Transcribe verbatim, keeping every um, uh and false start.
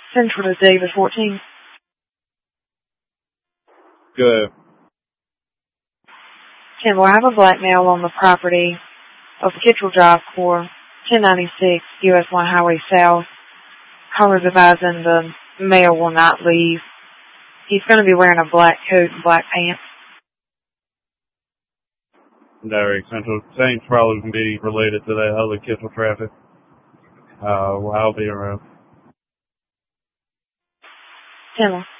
Central to David fourteen. Good. ten, well, I have a black male on the property of Kittrell Drive for ten ninety-six U S one Highway South. Callers advising the male will not leave. He's going to be wearing a black coat and black pants. Direct Central. Things probably can be related to that other Kittrell traffic. Uh, well, I'll be around. ten.